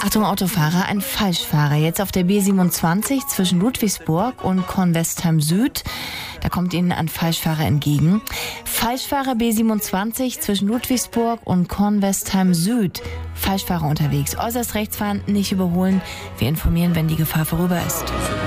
Achtung Autofahrer, ein Falschfahrer. Jetzt auf der B27 zwischen Ludwigsburg und Kornwestheim Süd. Da kommt Ihnen ein Falschfahrer entgegen. Falschfahrer B27 zwischen Ludwigsburg und Kornwestheim Süd. Falschfahrer unterwegs. Äußerst rechts fahren, nicht überholen. Wir informieren, wenn die Gefahr vorüber ist.